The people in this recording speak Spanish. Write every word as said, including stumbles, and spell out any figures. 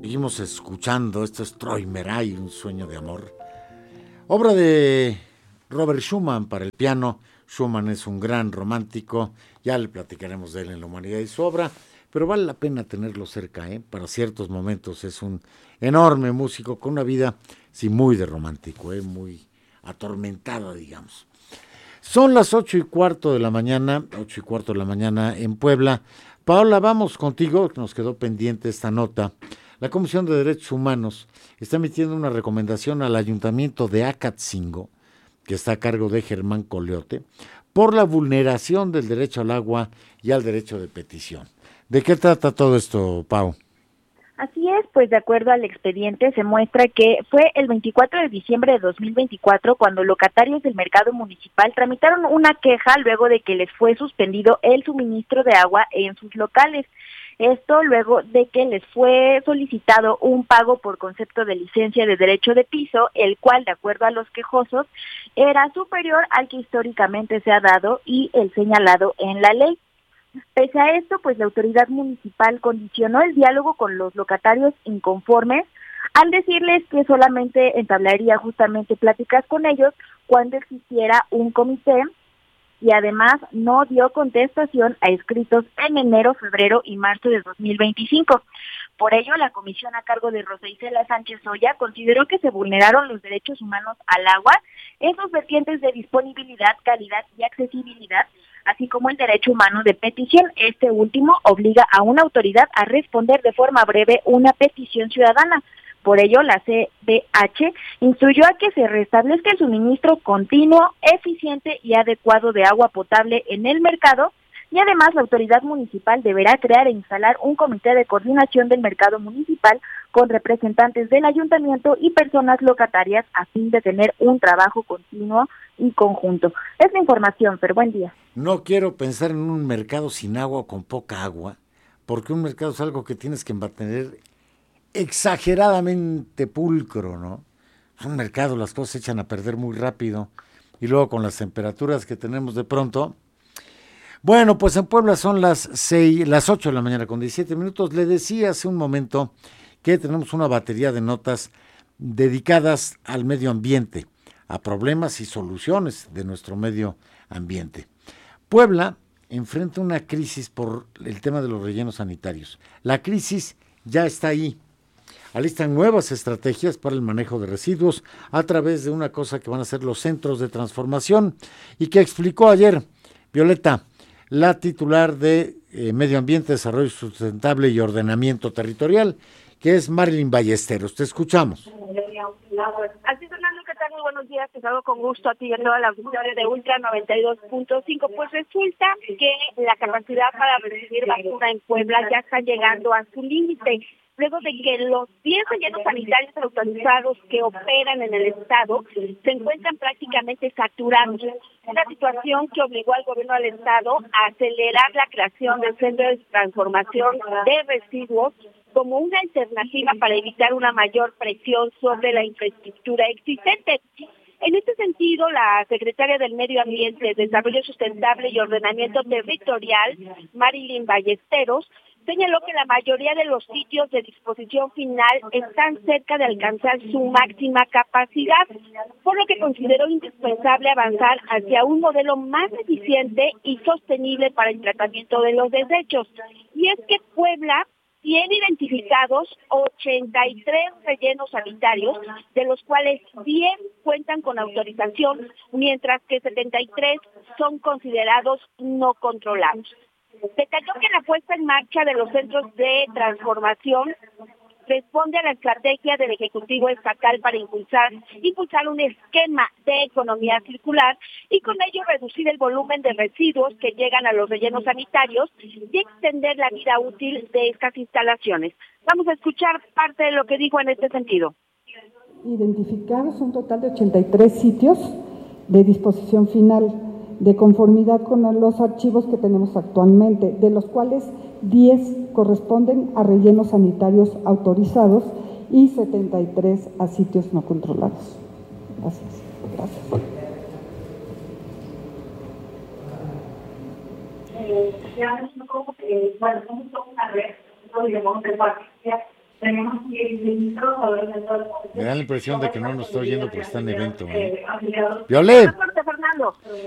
Seguimos escuchando, esto es Träumerei, un sueño de amor. Obra de Robert Schumann para el piano. Schumann es un gran romántico, ya le platicaremos de él en La humanidad y su obra, pero vale la pena tenerlo cerca, ¿eh? Para ciertos momentos es un enorme músico con una vida, sí, muy de romántico, ¿eh? Muy atormentada, digamos. Son las ocho y cuarto de la mañana, ocho y cuarto de la mañana en Puebla. Paola, vamos contigo, nos quedó pendiente esta nota. La Comisión de Derechos Humanos está emitiendo una recomendación al Ayuntamiento de Acatzingo, que está a cargo de Germán Coleote, por la vulneración del derecho al agua y al derecho de petición. ¿De qué trata todo esto, Pau? Así es, pues de acuerdo al expediente se muestra que fue el veinticuatro de diciembre de dos mil veinticuatro cuando locatarios del mercado municipal tramitaron una queja luego de que les fue suspendido el suministro de agua en sus locales. Esto luego de que les fue solicitado un pago por concepto de licencia de derecho de piso, el cual, de acuerdo a los quejosos, era superior al que históricamente se ha dado y el señalado en la ley. Pese a esto, pues la autoridad municipal condicionó el diálogo con los locatarios inconformes al decirles que solamente entablaría justamente pláticas con ellos cuando existiera un comité, y además no dio contestación a escritos en enero, febrero y marzo de dos mil veinticinco. Por ello, la comisión a cargo de Rosa Isela Sánchez Oya consideró que se vulneraron los derechos humanos al agua en sus vertientes de disponibilidad, calidad y accesibilidad, así como el derecho humano de petición. Este último obliga a una autoridad a responder de forma breve una petición ciudadana. Por ello, la C D H instruyó a que se restablezca el suministro continuo, eficiente y adecuado de agua potable en el mercado, y además la autoridad municipal deberá crear e instalar un comité de coordinación del mercado municipal con representantes del ayuntamiento y personas locatarias a fin de tener un trabajo continuo y conjunto. Es la información, pero buen día. No quiero pensar en un mercado sin agua o con poca agua, porque un mercado es algo que tienes que mantener exageradamente pulcro, ¿no? Es un mercado, las cosas se echan a perder muy rápido y luego con las temperaturas que tenemos de pronto. Bueno, pues en Puebla son las seis, las ocho de la mañana con diecisiete minutos. Le decía hace un momento que tenemos una batería de notas dedicadas al medio ambiente, a problemas y soluciones de nuestro medio ambiente. Puebla enfrenta una crisis por el tema de los rellenos sanitarios. La crisis ya está ahí. Alistan nuevas estrategias para el manejo de residuos a través de una cosa que van a ser los centros de transformación y que explicó ayer Violeta, la titular de eh, Medio Ambiente, Desarrollo Sustentable y Ordenamiento Territorial, que es Marilyn Ballesteros. Te escuchamos. Así, Fernando, ¿qué tal? Muy buenos días. Te saludo con gusto a ti y a toda la auditoría de Ultra noventa y dos punto cinco. Pues resulta que la capacidad para recibir basura en Puebla ya está llegando a su límite, luego de que los diez rellenos sanitarios autorizados que operan en el estado se encuentran prácticamente saturados. Una situación que obligó al gobierno del estado a acelerar la creación del Centro de Transformación de Residuos como una alternativa para evitar una mayor presión sobre la infraestructura existente. En este sentido, la secretaria del Medio Ambiente, Desarrollo Sustentable y Ordenamiento Territorial, Marilyn Ballesteros, señaló que la mayoría de los sitios de disposición final están cerca de alcanzar su máxima capacidad, por lo que consideró indispensable avanzar hacia un modelo más eficiente y sostenible para el tratamiento de los desechos. Y es que Puebla tiene identificados ochenta y tres rellenos sanitarios, de los cuales diez cuentan con autorización, mientras que setenta y tres son considerados no controlados. Detalló que la puesta en marcha de los centros de transformación responde a la estrategia del Ejecutivo Estatal para impulsar, impulsar un esquema de economía circular y con ello reducir el volumen de residuos que llegan a los rellenos sanitarios y extender la vida útil de estas instalaciones. Vamos a escuchar parte de lo que dijo en este sentido. Identificados un total de ochenta y tres sitios de disposición final, de conformidad con los archivos que tenemos actualmente, de los cuales diez corresponden a rellenos sanitarios autorizados y setenta y tres a sitios no controlados. Gracias. Gracias. Eh, ya, eh, bueno, somos una red, no digamos de Me da la impresión de que no nos está oyendo porque está en evento. ¿eh? Violet. Fernando.